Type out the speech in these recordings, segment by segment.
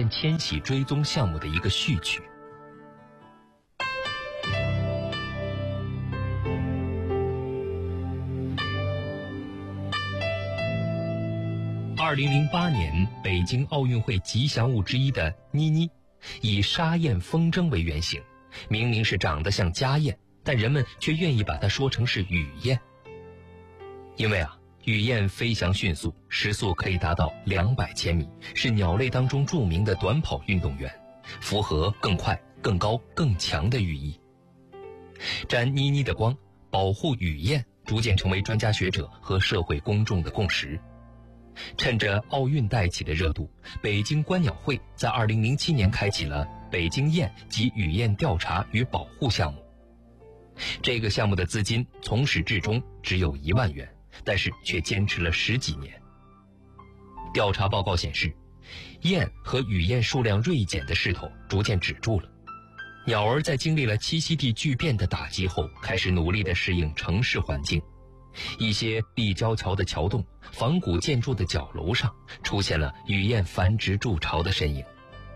燕迁徙追踪项目的一个序曲。2008年北京奥运会吉祥物之一的妮妮，以沙燕风筝为原型，明明是长得像家燕，但人们却愿意把它说成是雨燕。因为雨燕飞翔迅速，时速可以达到200千米，是鸟类当中著名的短跑运动员，符合更快、更高、更强的寓意。沾妮妮的光，保护雨燕逐渐成为专家学者和社会公众的共识。趁着奥运带起的热度，北京观鸟会在2007年开启了北京雁及雨燕调查与保护项目。这个项目的资金从始至终只有1万元，但是却坚持了10几年。调查报告显示，雁和雨燕数量锐减的势头逐渐止住了。鸟儿在经历了栖息地巨变的打击后，开始努力地适应城市环境。一些立交桥的桥洞、仿古建筑的角楼上，出现了雨燕繁殖筑巢的身影。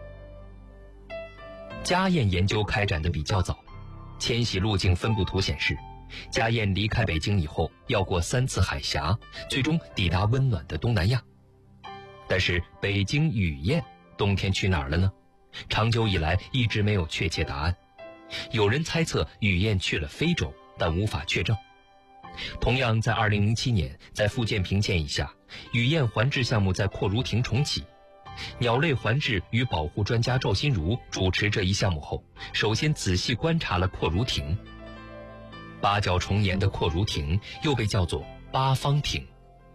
家燕研究开展的比较早，迁徙路径分布图显示，家燕离开北京以后要过3次海峡，最终抵达温暖的东南亚。但是北京雨燕冬天去哪儿了呢？长久以来一直没有确切答案。有人猜测雨燕去了非洲，但无法确证。同样在2007年，在复建平建议下，雨燕环治项目在阔如亭重启。鸟类环治与保护专家赵新儒主持这一项目后，首先仔细观察了阔如亭。8角重檐的阔如亭又被叫做八方亭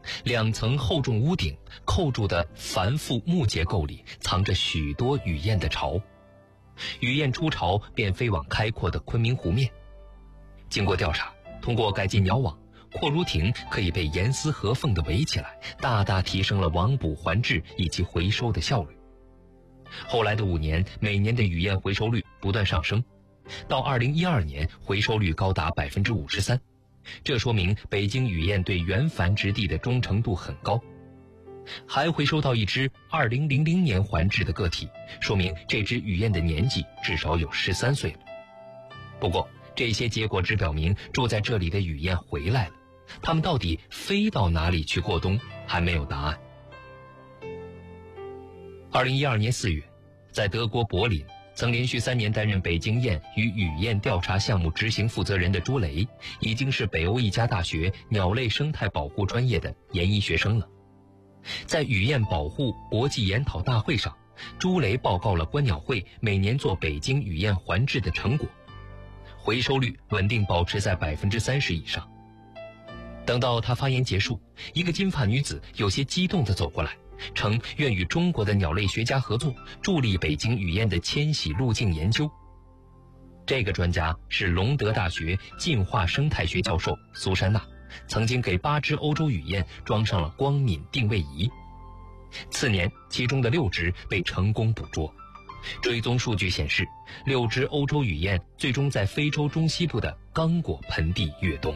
，2层厚重屋顶扣住的繁复木结构里藏着许多雨燕的巢。雨燕出巢便飞往开阔的昆明湖面。经过调查，通过改进鸟网，阔如亭可以被严丝合缝地围起来，大大提升了网捕环治以及回收的效率。后来的5年，每年的雨燕回收率不断上升，到2012年回收率高达53%，这说明北京雨燕对原繁殖地的忠诚度很高。还回收到一只2000年环治的个体，说明这只雨燕的年纪至少有13岁了。不过这些结果只表明住在这里的雨燕回来了，它们到底飞到哪里去过冬，还没有答案。2012年4月，在德国柏林，曾连续3年担任北京雁与雨燕调查项目执行负责人的朱雷，已经是北欧一家大学鸟类生态保护专业的研一学生了。在雨燕保护国际研讨大会上，朱雷报告了观鸟会每年做北京雨燕环治的成果，回收率稳定保持在30%以上。等到他发言结束，一个金发女子有些激动地走过来，称愿与中国的鸟类学家合作，助力北京雨燕的迁徙路径研究。这个专家是隆德大学进化生态学教授苏珊娜，曾经给8只欧洲雨燕装上了光敏定位仪。次年，其中的6只被成功捕捉。追踪数据显示，6只欧洲雨燕最终在非洲中西部的刚果盆地越冬。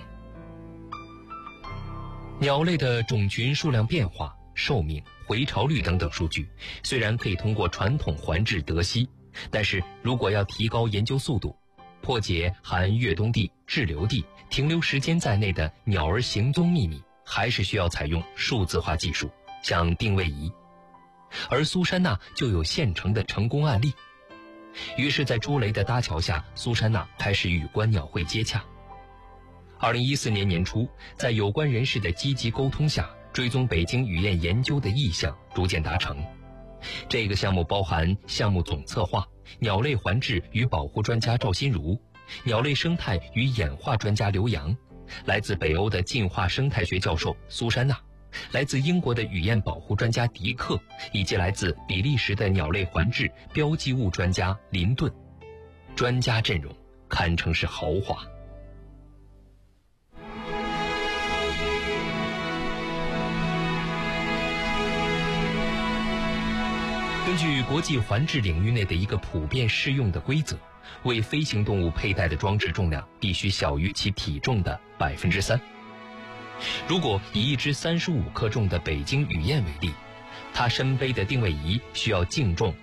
鸟类的种群数量变化、寿命、回巢率等等数据，虽然可以通过传统环治得悉，但是如果要提高研究速度，破解含越冬地、滞留地、停留时间在内的鸟儿行踪秘密，还是需要采用数字化技术，像定位仪。而苏珊娜就有现成的成功案例。于是在朱雷的搭桥下，苏珊娜开始与观鸟会接洽。2014年年初，在有关人士的积极沟通下，追踪北京雨燕研究的意向逐渐达成。这个项目包含项目总策划、鸟类环治与保护专家赵新儒、鸟类生态与演化专家刘洋，来自北欧的进化生态学教授苏珊娜，来自英国的雨燕保护专家迪克，以及来自比利时的鸟类环治标记物专家林顿。专家阵容堪称是豪华。根据国际环治领域内的一个普遍适用的规则，为飞行动物佩戴的装置重量必须小于其体重的3%。如果以一只35克重的北京雨燕为例，它身背的定位仪需要净重